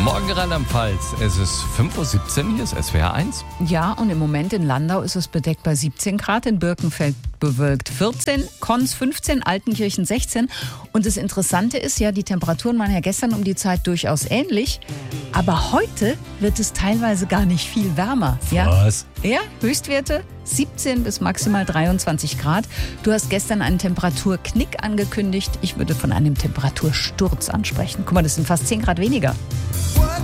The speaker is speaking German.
Morgen Rheinland-Pfalz. Es ist 5:17 Uhr, hier ist SWR 1. Ja, und im Moment in Landau ist es bedeckt bei 17 Grad, in Birkenfeld bewölkt 14, Konz 15, Altenkirchen 16. Und das Interessante ist ja, die Temperaturen waren ja gestern um die Zeit durchaus ähnlich. Aber heute wird es teilweise gar nicht viel wärmer. Was? Ja, Höchstwerte 17 bis maximal 23 Grad. Du hast gestern einen Temperaturknick angekündigt. Ich würde von einem Temperatursturz ansprechen. Guck mal, das sind fast 10 Grad weniger.